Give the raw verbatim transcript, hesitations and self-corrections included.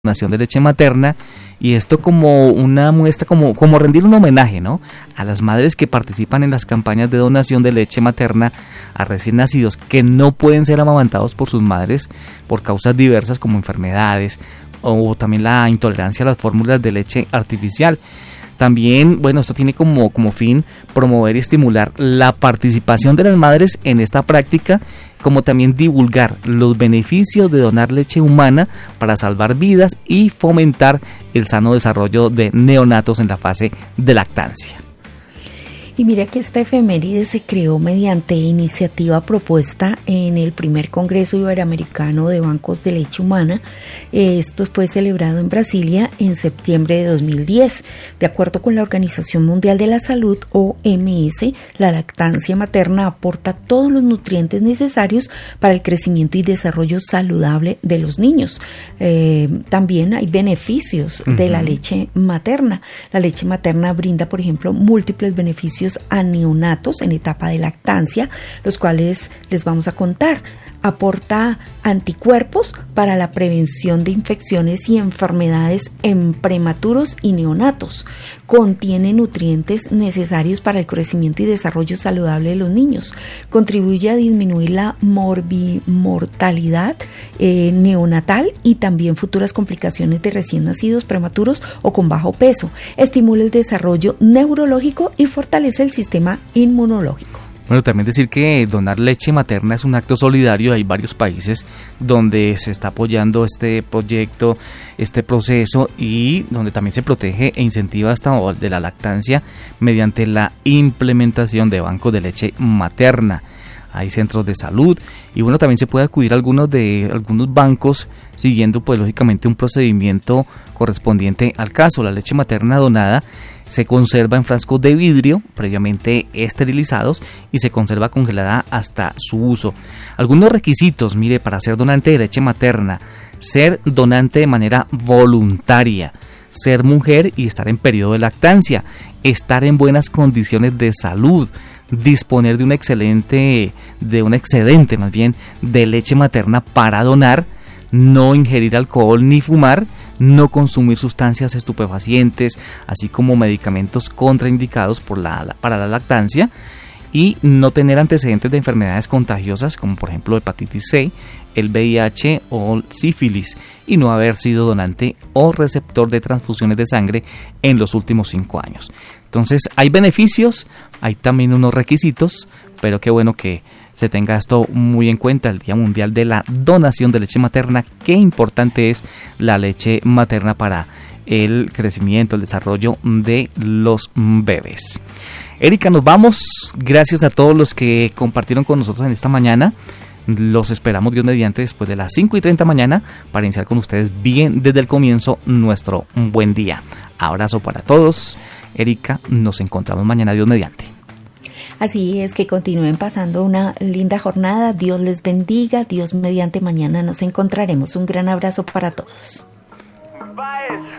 donación de leche materna, y esto como una muestra, como, como rendir un homenaje, ¿no?, a las madres que participan en las campañas de donación de leche materna a recién nacidos que no pueden ser amamantados por sus madres por causas diversas como enfermedades o también la intolerancia a las fórmulas de leche artificial. También, bueno, esto tiene como, como fin promover y estimular la participación de las madres en esta práctica, como también divulgar los beneficios de donar leche humana para salvar vidas y fomentar el sano desarrollo de neonatos en la fase de lactancia. Y mira que esta efeméride se creó mediante iniciativa propuesta en el primer Congreso Iberoamericano de Bancos de Leche Humana. Esto fue celebrado en Brasilia en septiembre de dos mil diez. De acuerdo con la Organización Mundial de la Salud, O M S, la lactancia materna aporta todos los nutrientes necesarios para el crecimiento y desarrollo saludable de los niños. Eh, también hay beneficios uh-huh. de la leche materna. La leche materna brinda, por ejemplo, múltiples beneficios a neonatos en etapa de lactancia, los cuales les vamos a contar. Aporta anticuerpos para la prevención de infecciones y enfermedades en prematuros y neonatos. Contiene nutrientes necesarios para el crecimiento y desarrollo saludable de los niños. Contribuye a disminuir la morbimortalidad eh, neonatal y también futuras complicaciones de recién nacidos prematuros o con bajo peso. Estimula el desarrollo neurológico y fortalece el sistema inmunológico. Bueno, también decir que donar leche materna es un acto solidario. Hay varios países donde se está apoyando este proyecto, este proceso, y donde también se protege e incentiva esta de la lactancia mediante la implementación de bancos de leche materna. Hay centros de salud y bueno, también se puede acudir a algunos de algunos bancos siguiendo pues lógicamente un procedimiento correspondiente al caso. La leche materna donada se conserva en frascos de vidrio previamente esterilizados y se conserva congelada hasta su uso. Algunos requisitos, mire, para ser donante de leche materna: ser donante de manera voluntaria, ser mujer y estar en periodo de lactancia, estar en buenas condiciones de salud, disponer de un excelente, de un excedente más bien de leche materna para donar, no ingerir alcohol ni fumar, no consumir sustancias estupefacientes, así como medicamentos contraindicados por la, para la lactancia, y no tener antecedentes de enfermedades contagiosas como por ejemplo hepatitis C, el V I H o sífilis, y no haber sido donante o receptor de transfusiones de sangre en los últimos cinco años. Entonces hay beneficios, hay también unos requisitos, pero qué bueno que se tenga esto muy en cuenta. El Día Mundial de la Donación de Leche Materna, qué importante es la leche materna para el crecimiento, el desarrollo de los bebés. Erika, nos vamos. Gracias a todos los que compartieron con nosotros en esta mañana. Los esperamos, Dios mediante, después de las cinco y treinta mañana para iniciar con ustedes bien desde el comienzo nuestro buen día. Abrazo para todos. Erika, nos encontramos mañana, Dios mediante. Así es, que continúen pasando una linda jornada. Dios les bendiga. Dios mediante, mañana nos encontraremos. Un gran abrazo para todos. Bye.